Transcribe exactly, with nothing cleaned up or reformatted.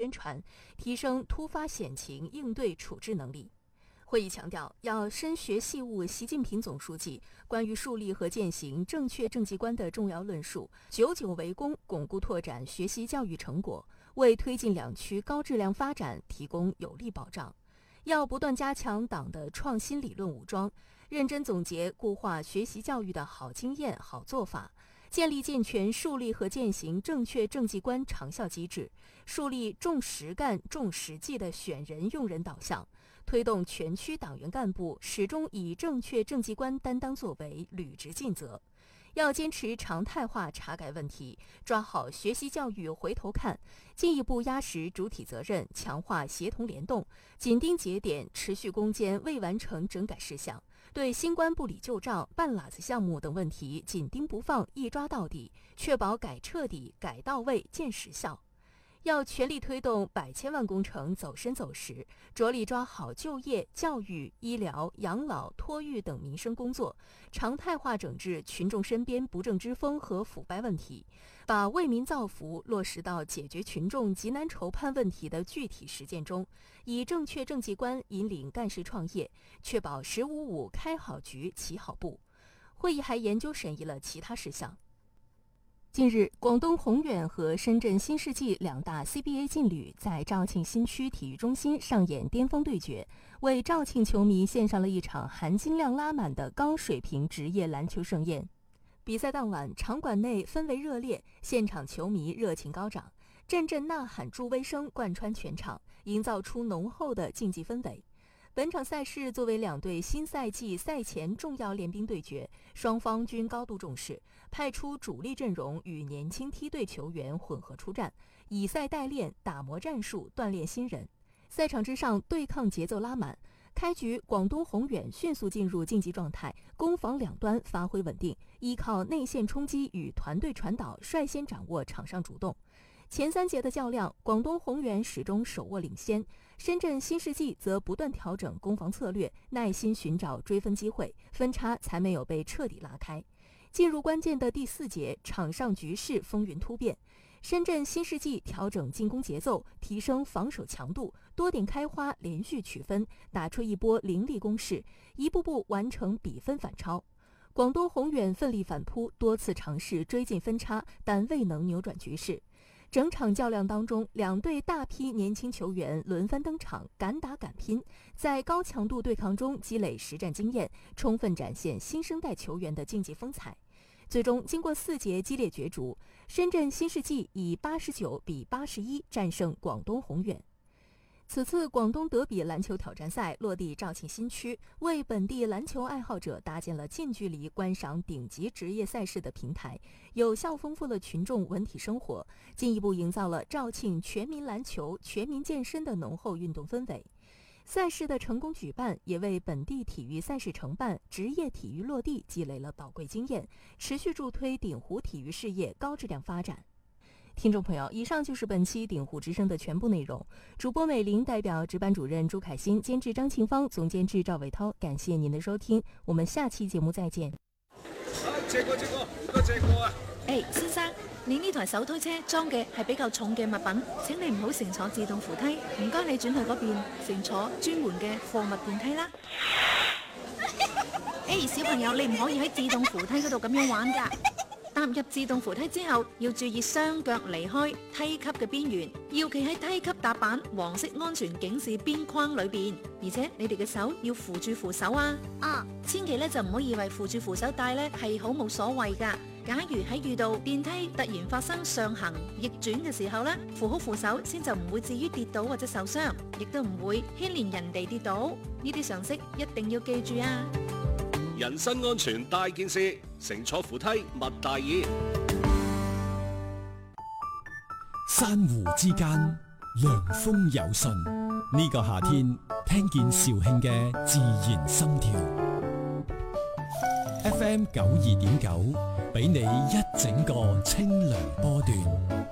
宣传，提升突发险情应对处置能力。会议强调，要深学细悟习近平总书记关于树立和践行正确政绩观的重要论述，久久为功，巩固拓展学习教育成果，为推进两区高质量发展提供有力保障。要不断加强党的创新理论武装，认真总结固化学习教育的好经验、好做法，建立健全树立和践行正确政绩观长效机制，树立重实干、重实际的选人用人导向，推动全区党员干部始终以正确政绩观担当作为，履职尽责。要坚持常态化查改问题，抓好学习教育回头看，进一步压实主体责任，强化协同联动，紧盯节点，持续攻坚未完成整改事项，对新冠不理旧账、半拉子项目等问题紧盯不放，一抓到底，确保改彻底、改到位、见实效。要全力推动百千万工程走深走实，着力抓好就业、教育、医疗、养老、托育等民生工作，常态化整治群众身边不正之风和腐败问题，把为民造福落实到解决群众急难愁盼问题的具体实践中，以正确政绩观引领干事创业，确保“十五五”开好局、起好步。会议还研究审议了其他事项。近日，广东宏远和深圳新世纪两大 C B A 劲旅在肇庆新区体育中心上演巅峰对决，为肇庆球迷献上了一场含金量拉满的高水平职业篮球盛宴。比赛当晚，场馆内氛围热烈，现场球迷热情高涨，阵阵呐喊助威声贯穿全场，营造出浓厚的竞技氛围。本场赛事作为两队新赛季赛前重要练兵对决，双方均高度重视，派出主力阵容与年轻梯队球员混合出战，以赛代练，打磨战术，锻炼新人。赛场之上，对抗节奏拉满。开局，广东宏远迅速进入竞技状态，攻防两端发挥稳定，依靠内线冲击与团队传导，率先掌握场上主动。前三节的较量，广东宏远始终手握领先，深圳新世纪则不断调整攻防策略，耐心寻找追分机会，分差才没有被彻底拉开。进入关键的第四节，场上局势风云突变，深圳新世纪调整进攻节奏，提升防守强度，多点开花，连续取分，打出一波凌厉攻势，一步步完成比分反超。广东宏远奋力反扑，多次尝试追进分差，但未能扭转局势。整场较量当中，两队大批年轻球员轮番登场，敢打敢拼，在高强度对抗中积累实战经验，充分展现新生代球员的竞技风采。最终，经过四节激烈角逐，深圳新世纪以八十九比八十一战胜广东宏远。此次广东德比篮球挑战赛落地肇庆新区，为本地篮球爱好者搭建了近距离观赏顶级职业赛事的平台，有效丰富了群众文体生活，进一步营造了肇庆全民篮球、全民健身的浓厚运动氛围。赛事的成功举办，也为本地体育赛事承办、职业体育落地积累了宝贵经验，持续助推鼎湖体育事业高质量发展。听众朋友，以上就是本期鼎湖之声的全部内容。主播美玲代表值班主任朱凯欣、监制张庆芳、总监制赵伟涛，感谢您的收聽，我們下期節目再見。 借過借過，唔該借過啊！ 誒，先生，你呢台手推車裝嘅係比較重嘅物品，請你唔好乘坐自動扶梯，唔該你轉去嗰邊乘坐專門嘅貨物電梯啦。誒，小朋友，你唔可以喺自動扶梯嗰度咁樣玩㗎。踏入自動扶梯之後，要注意雙腳離開梯級嘅邊緣，要企喺梯級踏板黃色安全警示邊框裏邊，而且你哋嘅手要扶住扶手啊！啊，千祈咧就唔好以為扶住扶手帶咧係好冇所謂噶。假如喺遇到電梯突然發生上行逆轉嘅時候咧，扶好扶手先就唔會至於跌倒或者受傷，亦都唔會牽連人哋跌倒。呢啲常識一定要記住啊！ 人身安全大件事，乘坐扶梯勿大意。 珊瑚之間，涼風有信。呢個夏天，聽見肇慶嘅自然心跳。F M 九二點九，俾你一整個清涼波段。